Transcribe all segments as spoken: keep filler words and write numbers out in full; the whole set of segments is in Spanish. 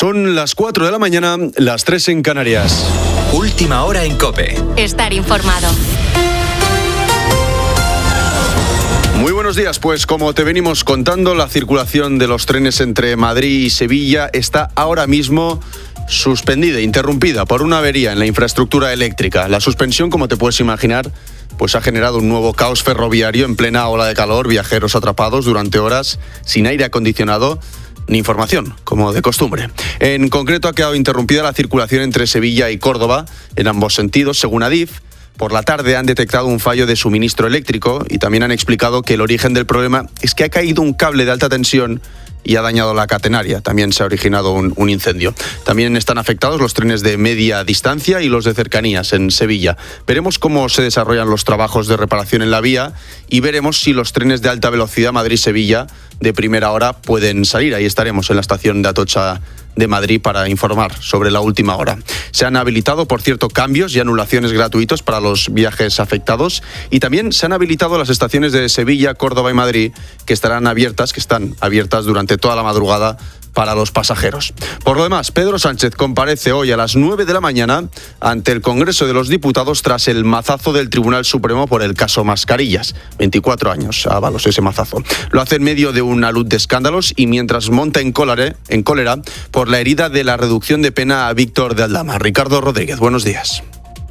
Son las cuatro de la mañana, las tres en Canarias. Última hora en COPE. Estar informado. Muy buenos días, pues como te venimos contando, la circulación de los trenes entre Madrid y Sevilla está ahora mismo suspendida, interrumpida por una avería en la infraestructura eléctrica. La suspensión, como te puedes imaginar, pues ha generado un nuevo caos ferroviario en plena ola de calor, viajeros atrapados durante horas sin aire acondicionado ni información, como de costumbre. En concreto, ha quedado interrumpida la circulación entre Sevilla y Córdoba en ambos sentidos, según Adif. Por la tarde han detectado un fallo de suministro eléctrico y también han explicado que el origen del problema es que ha caído un cable de alta tensión y ha dañado la catenaria. También se ha originado un, un incendio. También están afectados los trenes de media distancia y los de cercanías en Sevilla. Veremos cómo se desarrollan los trabajos de reparación en la vía y veremos si los trenes de alta velocidad Madrid-Sevilla de primera hora pueden salir. Ahí estaremos en la estación de Atocha de Madrid para informar sobre la última hora. Se han habilitado, por cierto, cambios y anulaciones gratuitos para los viajes afectados y también se han habilitado las estaciones de Sevilla, Córdoba y Madrid que estarán abiertas, que están abiertas durante toda la madrugada para los pasajeros. Por lo demás, Pedro Sánchez comparece hoy a las nueve de la mañana ante el Congreso de los Diputados tras el mazazo del Tribunal Supremo por el caso Mascarillas. veinticuatro años, Ábalos, ese mazazo. Lo hace en medio de una luz de escándalos y mientras monta en cólera, en cólera por la herida de la reducción de pena a Víctor de Aldama. Ricardo Rodríguez, buenos días.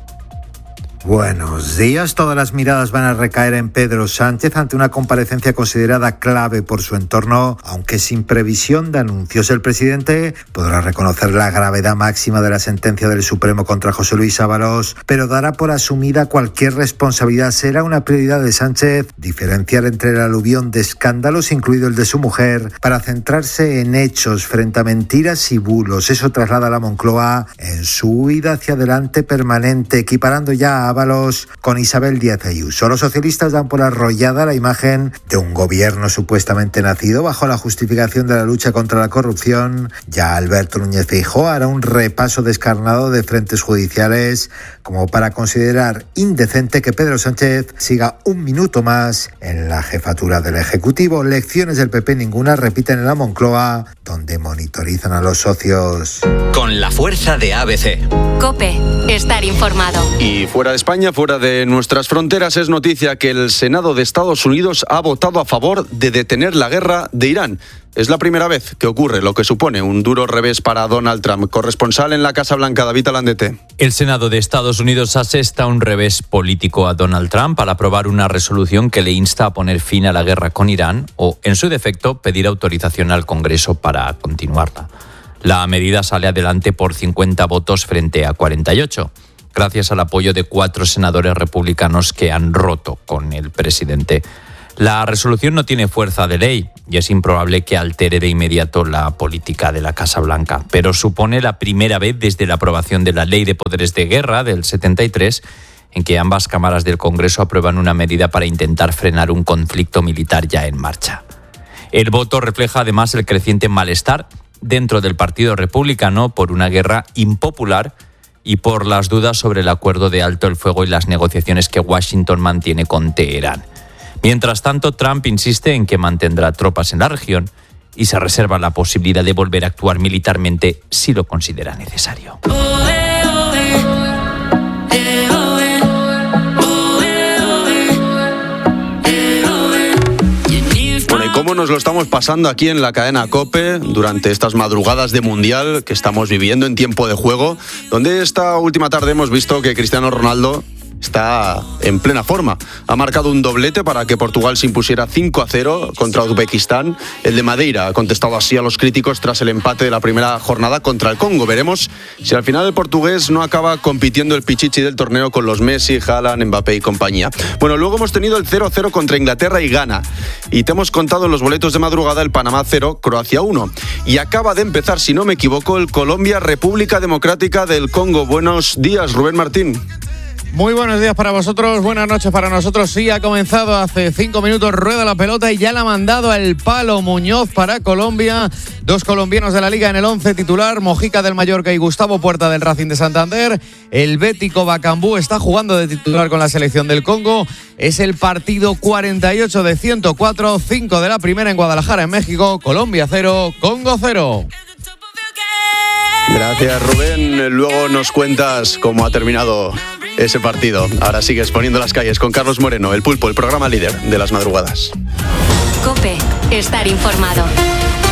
Buenos días. Todas las miradas van a recaer en Pedro Sánchez ante una comparecencia considerada clave por su entorno, aunque sin previsión de anuncios. El presidente podrá reconocer la gravedad máxima de la sentencia del Supremo contra José Luis Ábalos, pero dará por asumida cualquier responsabilidad. Será una prioridad de Sánchez diferenciar entre el aluvión de escándalos, incluido el de su mujer, para centrarse en hechos frente a mentiras y bulos. Eso traslada a la Moncloa en su huida hacia adelante permanente, equiparando ya a Ábalos con Isabel Díaz Ayuso. Los socialistas dan por arrollada la imagen de un gobierno supuestamente nacido bajo la justificación de la lucha contra la corrupción. Ya Alberto Núñez Feijóo hará un repaso descarnado de frentes judiciales como para considerar indecente que Pedro Sánchez siga un minuto más en la jefatura del Ejecutivo. Lecciones del P P ninguna repiten en la Moncloa, donde monitorizan a los socios. Con la fuerza de A B C. COPE. Estar informado. Y fuera de España, fuera de nuestras fronteras, es noticia que el Senado de Estados Unidos ha votado a favor de detener la guerra de Irán. Es la primera vez que ocurre, lo que supone un duro revés para Donald Trump. Corresponsal en la Casa Blanca, David Alandete. El Senado de Estados Unidos asesta un revés político a Donald Trump al aprobar una resolución que le insta a poner fin a la guerra con Irán o, en su defecto, pedir autorización al Congreso para continuarla. La medida sale adelante por cincuenta votos frente a cuarenta y ocho. Gracias al apoyo de cuatro senadores republicanos que han roto con el presidente. La resolución no tiene fuerza de ley y es improbable que altere de inmediato la política de la Casa Blanca, pero supone la primera vez desde la aprobación de la Ley de Poderes de Guerra del setenta y tres en que ambas cámaras del Congreso aprueban una medida para intentar frenar un conflicto militar ya en marcha. El voto refleja además el creciente malestar dentro del Partido Republicano por una guerra impopular y por las dudas sobre el acuerdo de alto el fuego y las negociaciones que Washington mantiene con Teherán. Mientras tanto, Trump insiste en que mantendrá tropas en la región y se reserva la posibilidad de volver a actuar militarmente si lo considera necesario. ¿Cómo nos lo estamos pasando aquí en la cadena COPE durante estas madrugadas de Mundial que estamos viviendo en tiempo de juego, donde esta última tarde hemos visto que Cristiano Ronaldo está en plena forma? Ha marcado un doblete para que Portugal se impusiera cinco a cero contra Uzbekistán. El de Madeira ha contestado así a los críticos tras el empate de la primera jornada contra el Congo. Veremos si al final el portugués no acaba compitiendo el pichichi del torneo con los Messi, Haaland, Mbappé y compañía. Bueno, luego hemos tenido el cero a cero contra Inglaterra y Ghana. Y te hemos contado en los boletos de madrugada el Panamá cero, Croacia uno. Y acaba de empezar, si no me equivoco, el Colombia-República Democrática del Congo. Buenos días, Rubén Martín. Muy buenos días para vosotros, buenas noches para nosotros. Sí, ha comenzado hace cinco minutos, rueda la pelota y ya la ha mandado al palo Muñoz para Colombia. Dos colombianos de la Liga en el once titular, Mojica del Mallorca y Gustavo Puerta del Racing de Santander. El bético Bacambú está jugando de titular con la selección del Congo. Es el partido cuarenta y ocho de ciento cuatro, cinco de la primera en Guadalajara, en México. Colombia cero, Congo cero. Gracias, Rubén. Luego nos cuentas cómo ha terminado ese partido. Ahora sigues poniendo las calles con Carlos Moreno, El Pulpo, el programa líder de las madrugadas. COPE, estar informado.